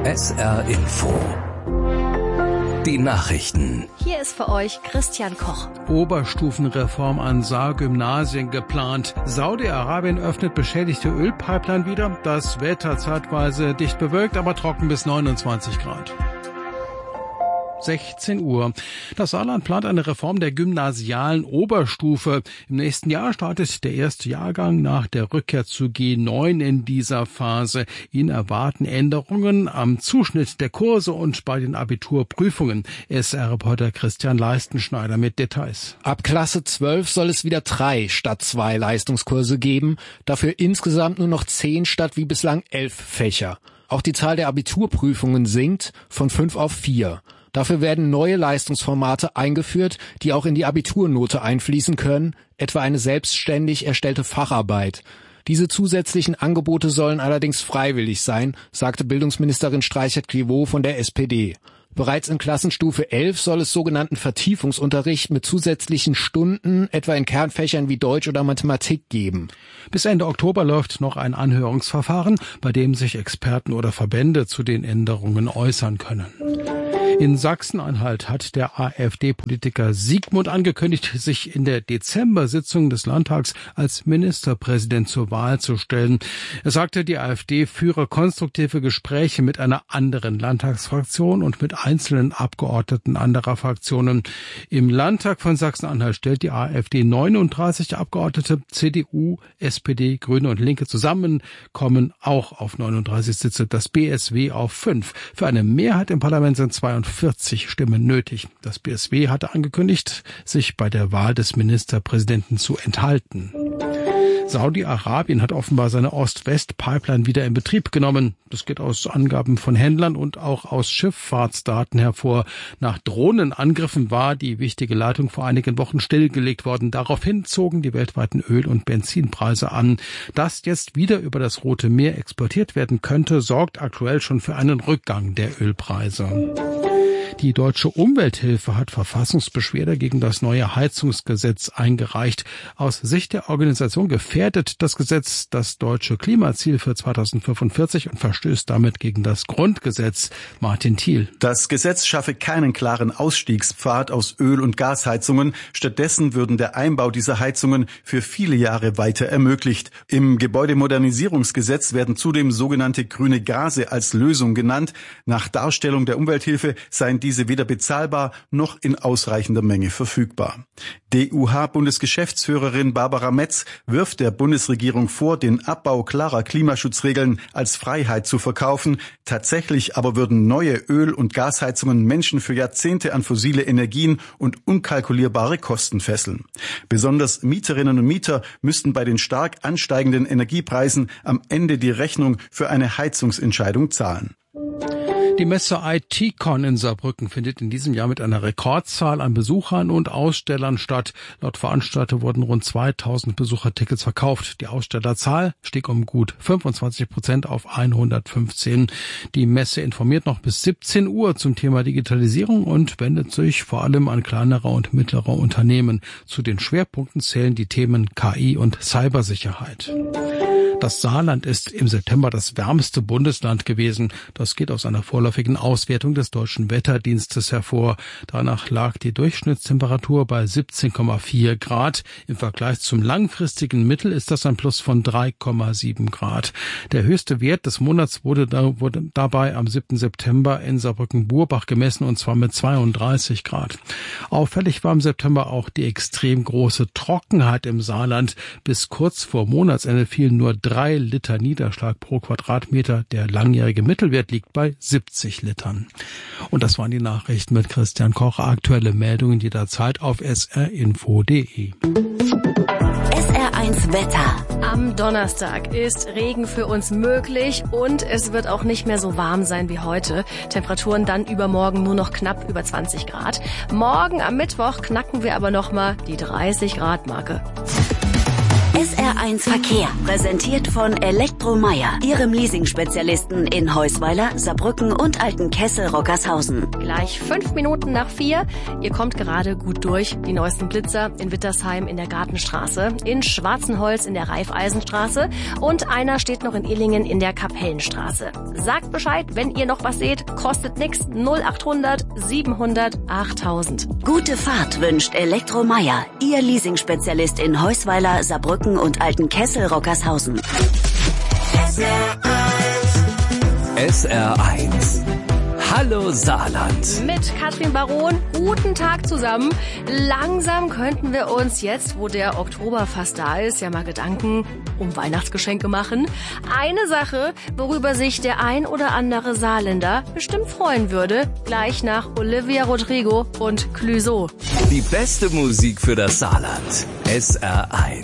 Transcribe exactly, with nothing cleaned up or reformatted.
S R Info. Die Nachrichten. Hier ist für euch Christian Koch. Oberstufenreform an Saargymnasien geplant. Saudi-Arabien öffnet beschädigte Ölpipeline wieder. Das Wetter zeitweise dicht bewölkt, aber trocken bis neunundzwanzig Grad. sechzehn Uhr. Das Saarland plant eine Reform der gymnasialen Oberstufe. Im nächsten Jahr startet der erste Jahrgang nach der Rückkehr zu G neun in dieser Phase. Ihn erwarten Änderungen am Zuschnitt der Kurse und bei den Abiturprüfungen. S R-Reporter Christian Leistenschneider mit Details. Ab Klasse zwölf soll es wieder drei statt zwei Leistungskurse geben. Dafür insgesamt nur noch zehn statt wie bislang elf Fächer. Auch die Zahl der Abiturprüfungen sinkt von fünf auf vier. Dafür werden neue Leistungsformate eingeführt, die auch in die Abiturnote einfließen können, etwa eine selbstständig erstellte Facharbeit. Diese zusätzlichen Angebote sollen allerdings freiwillig sein, sagte Bildungsministerin Streichert-Clivaux von der S P D. Bereits in Klassenstufe elf soll es sogenannten Vertiefungsunterricht mit zusätzlichen Stunden, etwa in Kernfächern wie Deutsch oder Mathematik, geben. Bis Ende Oktober läuft noch ein Anhörungsverfahren, bei dem sich Experten oder Verbände zu den Änderungen äußern können. In Sachsen-Anhalt hat der AfD-Politiker Siegmund angekündigt, sich in der Dezember-Sitzung des Landtags als Ministerpräsident zur Wahl zu stellen. Er sagte, die AfD führe konstruktive Gespräche mit einer anderen Landtagsfraktion und mit einzelnen Abgeordneten anderer Fraktionen. Im Landtag von Sachsen-Anhalt stellt die AfD neununddreißig Abgeordnete, C D U, S P D, Grüne und Linke zusammen kommen auch auf neununddreißig Sitze, das B S W auf fünf. Für eine Mehrheit im Parlament sind zweiundvierzig Stimmen nötig. Das B S W hatte angekündigt, sich bei der Wahl des Ministerpräsidenten zu enthalten. Saudi-Arabien hat offenbar seine Ost-West-Pipeline wieder in Betrieb genommen. Das geht aus Angaben von Händlern und auch aus Schifffahrtsdaten hervor. Nach Drohnenangriffen war die wichtige Leitung vor einigen Wochen stillgelegt worden. Daraufhin zogen die weltweiten Öl- und Benzinpreise an. Dass jetzt wieder über das Rote Meer exportiert werden könnte, sorgt aktuell schon für einen Rückgang der Ölpreise. Die Deutsche Umwelthilfe hat Verfassungsbeschwerde gegen das neue Heizungsgesetz eingereicht. Aus Sicht der Organisation gefährdet das Gesetz das deutsche Klimaziel für zweitausendfünfundvierzig und verstößt damit gegen das Grundgesetz. Martin Thiel. Das Gesetz schaffe keinen klaren Ausstiegspfad aus Öl- und Gasheizungen. Stattdessen würden der Einbau dieser Heizungen für viele Jahre weiter ermöglicht. Im Gebäudemodernisierungsgesetz werden zudem sogenannte grüne Gase als Lösung genannt. Nach Darstellung der Umwelthilfe seien diese weder bezahlbar noch in ausreichender Menge verfügbar. D U H-Bundesgeschäftsführerin Barbara Metz wirft der Bundesregierung vor, den Abbau klarer Klimaschutzregeln als Freiheit zu verkaufen. Tatsächlich aber würden neue Öl- und Gasheizungen Menschen für Jahrzehnte an fossile Energien und unkalkulierbare Kosten fesseln. Besonders Mieterinnen und Mieter müssten bei den stark ansteigenden Energiepreisen am Ende die Rechnung für eine Heizungsentscheidung zahlen. Die Messe I T-Con in Saarbrücken findet in diesem Jahr mit einer Rekordzahl an Besuchern und Ausstellern statt. Laut Veranstalter wurden rund zweitausend Besuchertickets verkauft. Die Ausstellerzahl stieg um gut fünfundzwanzig Prozent auf hundertfünfzehn. Die Messe informiert noch bis siebzehn Uhr zum Thema Digitalisierung und wendet sich vor allem an kleinere und mittlere Unternehmen. Zu den Schwerpunkten zählen die Themen K I und Cybersicherheit. Das Saarland ist im September das wärmste Bundesland gewesen. Das geht aus einer vorläufigen Auswertung des Deutschen Wetterdienstes hervor. Danach lag die Durchschnittstemperatur bei siebzehn Komma vier Grad. Im Vergleich zum langfristigen Mittel ist das ein Plus von drei Komma sieben Grad. Der höchste Wert des Monats wurde, da, wurde dabei am siebten September in Saarbrücken-Burbach gemessen, und zwar mit zweiunddreißig Grad. Auffällig war im September auch die extrem große Trockenheit im Saarland. Bis kurz vor Monatsende fielen nur drei Liter Niederschlag pro Quadratmeter. Der langjährige Mittelwert liegt bei siebzig Litern. Und das waren die Nachrichten mit Christian Koch. Aktuelle Meldungen jederzeit auf s r info punkt d e. S R eins Wetter. Am Donnerstag ist Regen für uns möglich und es wird auch nicht mehr so warm sein wie heute. Temperaturen dann übermorgen nur noch knapp über zwanzig Grad. Morgen am Mittwoch knacken wir aber nochmal die dreißig Grad Marke. S R eins Verkehr, präsentiert von Elektromeier, Ihrem Leasing-Spezialisten in Heusweiler, Saarbrücken und Altenkessel-Rockershausen. Gleich fünf Minuten nach vier. Ihr kommt gerade gut durch. Die neuesten Blitzer in Wittersheim in der Gartenstraße, in Schwarzenholz in der Raiffeisenstraße und einer steht noch in Illingen in der Kapellenstraße. Sagt Bescheid, wenn ihr noch was seht, kostet nix. null achthundert siebenhundert achttausend. Gute Fahrt wünscht Elektromeier, Ihr Leasing-Spezialist in Heusweiler, Saarbrücken und Altenkessel-Rockershausen. S R eins. Hallo Saarland. Mit Katrin Baron, guten Tag zusammen. Langsam könnten wir uns jetzt, wo der Oktober fast da ist, ja mal Gedanken um Weihnachtsgeschenke machen. Eine Sache, worüber sich der ein oder andere Saarländer bestimmt freuen würde, gleich nach Olivia Rodrigo und Clouseau. Die beste Musik für das Saarland. S R eins.